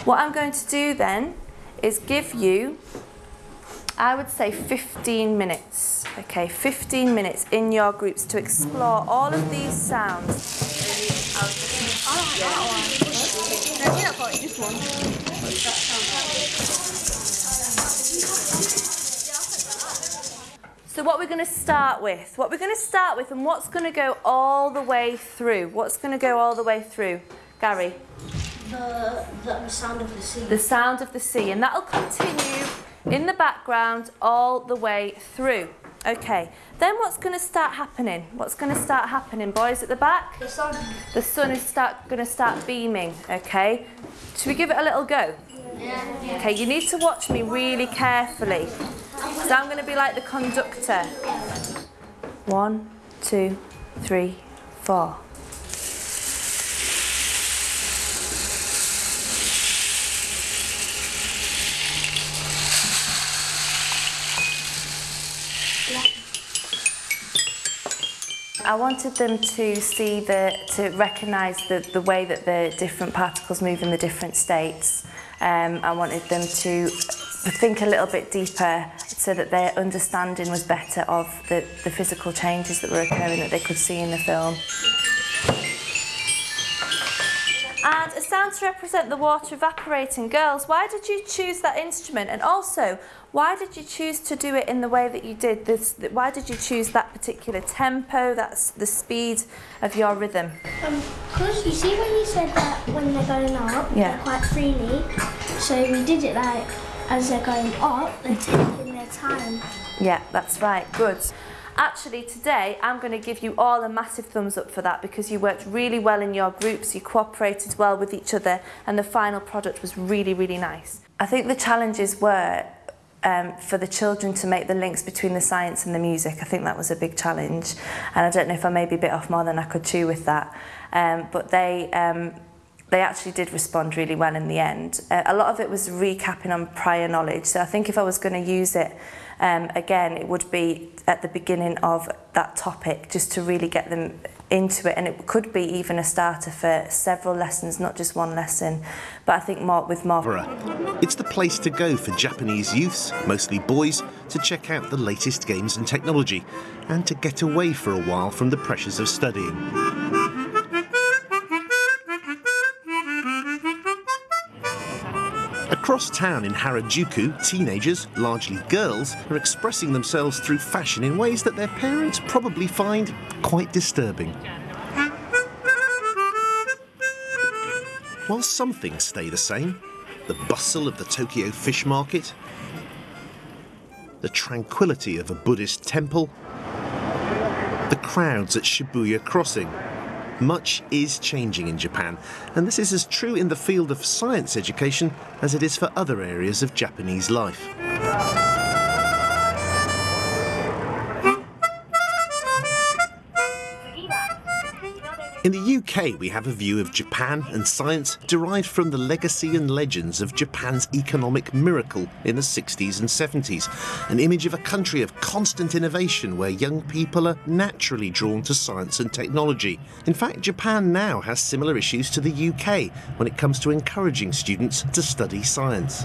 What I'm going to do then is give you, I would say 15 minutes, okay, 15 minutes in your groups to explore all of these sounds. So what we're going to start with, and what's going to go all the way through? What's going to go all the way through? Gary? The sound of the sea. The sound of the sea, and that'll continue in the background all the way through. Okay, then what's going to start happening? What's going to start happening, boys at the back? The sun. The sun is going to start beaming, okay? Should we give it a little go? Yeah. Okay, you need to watch me really carefully. So I'm going to be like the conductor. 1, 2, 3, 4. I wanted them to see to recognise the way that the different particles move in the different states. I wanted them to think a little bit deeper so that their understanding was better of the physical changes that were occurring that they could see in the film. And a sound to represent the water evaporating. Girls, why did you choose that instrument? And also, why did you choose to do it in the way that you did? Why did you choose that particular tempo, that's the speed of your rhythm? Because you see when you said that when they're going up, they're quite freely. So we did it like, as they're going up, they're taking their time. Yeah, that's right, good. Actually, today I'm going to give you all a massive thumbs up for that because you worked really well in your groups, you cooperated well with each other, and the final product was really, really nice. I think the challenges were for the children to make the links between the science and the music. I think that was a big challenge, and I don't know if I maybe bit off more than I could chew with that. But they actually did respond really well in the end. A lot of it was recapping on prior knowledge, so I think if I was going to use it again, it would be at the beginning of that topic, just to really get them into it, and it could be even a starter for several lessons, not just one lesson, but I think with more. It's the place to go for Japanese youths, mostly boys, to check out the latest games and technology, and to get away for a while from the pressures of studying. Across town in Harajuku, teenagers, largely girls, are expressing themselves through fashion in ways that their parents probably find quite disturbing. While some things stay the same, the bustle of the Tokyo fish market, the tranquility of a Buddhist temple, the crowds at Shibuya Crossing, much is changing in Japan, and this is as true in the field of science education as it is for other areas of Japanese life. In the UK, we have a view of Japan and science derived from the legacy and legends of Japan's economic miracle in the 60s and 70s, an image of a country of constant innovation where young people are naturally drawn to science and technology. In fact, Japan now has similar issues to the UK when it comes to encouraging students to study science.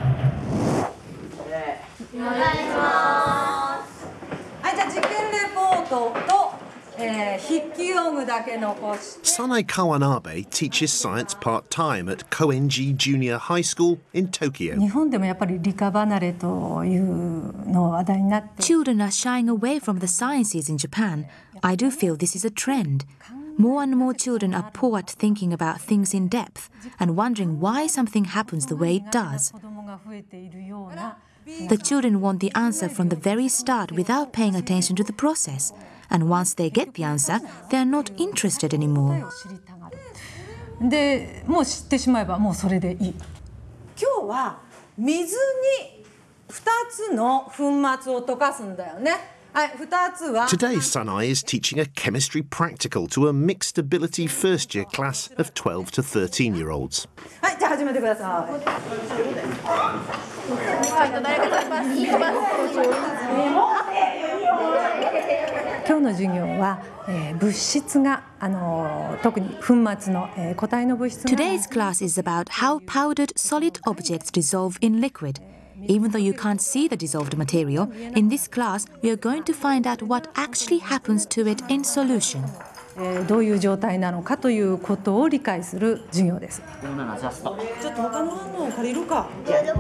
Sanae Kawanabe teaches science part-time at Koenji Junior High School in Tokyo. Children are shying away from the sciences in Japan. I do feel this is a trend. More and more children are poor at thinking about things in depth and wondering why something happens the way it does. The children want the answer from the very start without paying attention to the process. And once they get the answer, they are not interested anymore. Today, Sanae is teaching a chemistry practical to a mixed ability first-year class of 12 to 13-year-olds. 今日の授業は物質が特に粉末の固体の物質が Today's class is about how powdered solid objects dissolve in liquid. Even though you can't see the dissolved material, in this class we are going to find out what actually happens to it in solution. どういう状態なのかということを理解する授業です。ちょっと他の反応を借りるか。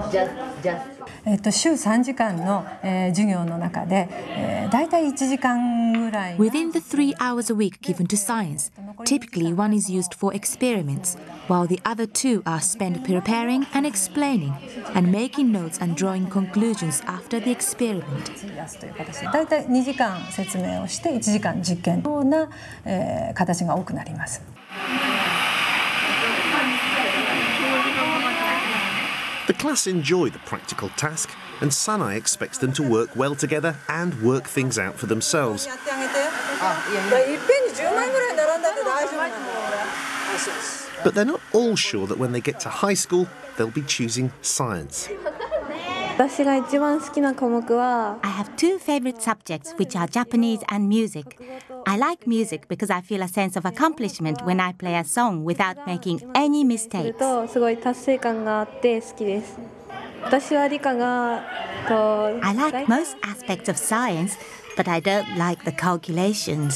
週3時間の授業の中でだいたい1時間ぐらい。 Within the 3 hours a week given to science, typically one is used for experiments, while the other 2 are spent preparing and explaining, and making notes and drawing conclusions after the experiment. だいたい2時間説明をして1時間実験のような形が多くなります。 The class enjoy the practical task, and Sanai expects them to work well together and work things out for themselves. But they're not all sure that when they get to high school, they'll be choosing science. I have 2 favorite subjects, which are Japanese and music. I like music because I feel a sense of accomplishment when I play a song without making any mistakes. I like most aspects of science, but I don't like the calculations.